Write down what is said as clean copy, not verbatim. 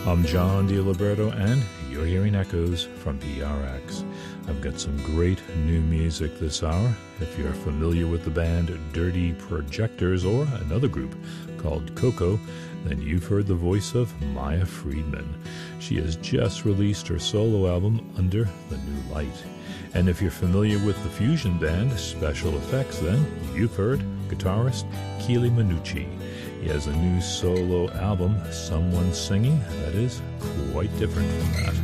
I'm John DiLiberto, and you're hearing Echoes from PRX. I've got some great new music this hour. If you're familiar with the band Dirty Projectors or another group called Coco, then you've heard the voice of Maya Friedman. She has just released her solo album Under the New Light. And if you're familiar with the fusion band Special Effects, then you've heard guitarist Keely Minucci. He has a new solo album, Someone Singing, that is quite different from that.